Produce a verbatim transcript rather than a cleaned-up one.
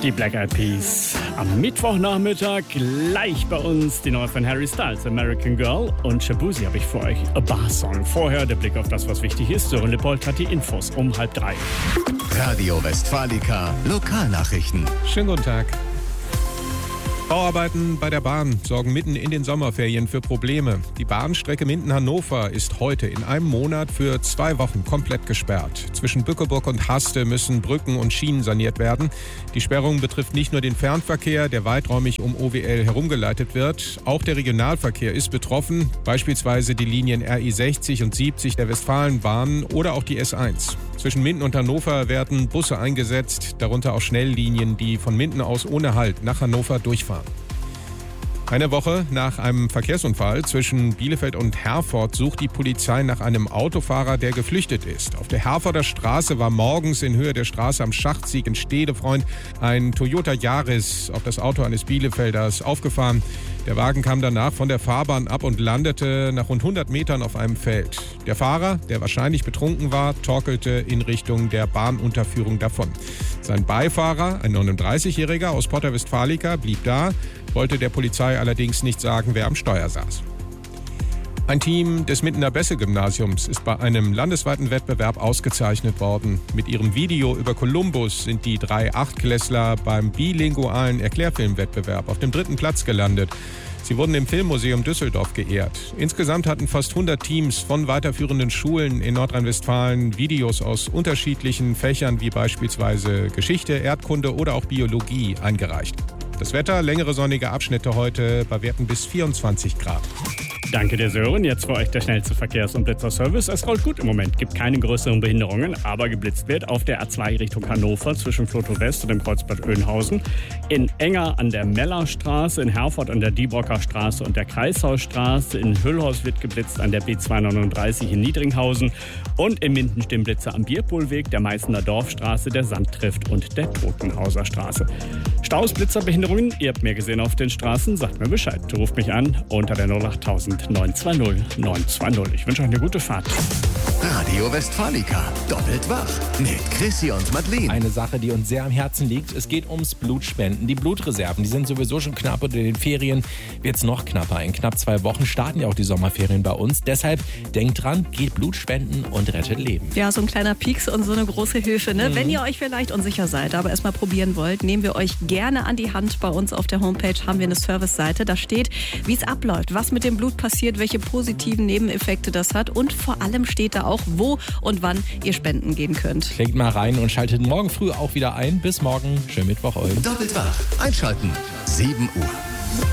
Die Black Eyed Peas. Am Mittwochnachmittag gleich bei uns die neue von Harry Styles, American Girl. Und Shabuzi habe ich für euch, A Bar Song. Vorher der Blick auf das, was wichtig ist. Sören Lippold hat die Infos um halb drei. Radio Westfalica, Lokalnachrichten. Schönen guten Tag. Bauarbeiten bei der Bahn sorgen mitten in den Sommerferien für Probleme. Die Bahnstrecke Minden-Hannover ist heute in einem Monat für zwei Wochen komplett gesperrt. Zwischen Bückeburg und Haste müssen Brücken und Schienen saniert werden. Die Sperrung betrifft nicht nur den Fernverkehr, der weiträumig um O W L herumgeleitet wird. Auch der Regionalverkehr ist betroffen, beispielsweise die Linien R I sechzig und siebzig der Westfalenbahn oder auch die S eins. Zwischen Minden und Hannover werden Busse eingesetzt, darunter auch Schnelllinien, die von Minden aus ohne Halt nach Hannover durchfahren. Eine Woche nach einem Verkehrsunfall zwischen Bielefeld und Herford sucht die Polizei nach einem Autofahrer, der geflüchtet ist. Auf der Herforder Straße war morgens in Höhe der Straße am Schachtsieg in Stedefreund ein Toyota Yaris auf das Auto eines Bielefelders aufgefahren. Der Wagen kam danach von der Fahrbahn ab und landete nach rund hundert Metern auf einem Feld. Der Fahrer, der wahrscheinlich betrunken war, torkelte in Richtung der Bahnunterführung davon. Sein Beifahrer, ein neununddreißigjähriger aus Porta Westfalica, blieb da, wollte der Polizei allerdings nicht sagen, wer am Steuer saß. Ein Team des Mindener Besse-Gymnasiums ist bei einem landesweiten Wettbewerb ausgezeichnet worden. Mit ihrem Video über Kolumbus sind die drei Achtklässler beim bilingualen Erklärfilmwettbewerb auf dem dritten Platz gelandet. Sie wurden im Filmmuseum Düsseldorf geehrt. Insgesamt hatten fast hundert Teams von weiterführenden Schulen in Nordrhein-Westfalen Videos aus unterschiedlichen Fächern wie beispielsweise Geschichte, Erdkunde oder auch Biologie eingereicht. Das Wetter, längere sonnige Abschnitte heute bei Werten bis vierundzwanzig Grad. Danke dir, Sören. Jetzt für euch der schnellste Verkehrs- und Blitzerservice. Es rollt gut im Moment, gibt keine größeren Behinderungen, aber geblitzt wird auf der A zwei Richtung Hannover zwischen Flotow West und dem Kreuzbad Oeynhausen. In Enger an der Mellerstraße, in Herford an der Diebrocker Straße und der Kreishausstraße. In Hüllhaus wird geblitzt an der B zweihundertneununddreißig in Niedringhausen. Und in Minden stehen Blitze am Bierpohlweg, der Meißener Dorfstraße, der Sandtrift und der Totenhauser Straße. Staus, Blitzerbehinderungen, ihr habt mehr gesehen auf den Straßen, sagt mir Bescheid. Ruft mich an unter der null acht null null neun zwei null neun zwei null. Ich wünsche euch eine gute Fahrt. Radio Westfalica, doppelt wach mit Chrissy und Madeleine. Eine Sache, die uns sehr am Herzen liegt, es geht ums Blutspenden. Die Blutreserven, die sind sowieso schon knapp und in den Ferien wird es noch knapper. In knapp zwei Wochen starten ja auch die Sommerferien bei uns. Deshalb denkt dran, geht Blutspenden und rettet Leben. Ja, so ein kleiner Pieks und so eine große Hilfe. Ne? Mhm. Wenn ihr euch vielleicht unsicher seid, aber erstmal probieren wollt, nehmen wir euch gerne an die Hand. Bei uns auf der Homepage haben wir eine Service-Seite. Da steht, wie es abläuft, was mit dem Blut passiert, welche positiven Nebeneffekte das hat und vor allem steht da auch, wo und wann ihr spenden gehen könnt. Klickt mal rein und schaltet morgen früh auch wieder ein. Bis morgen. Schönen Mittwoch euch. Doppelt wach. Einschalten. sieben Uhr.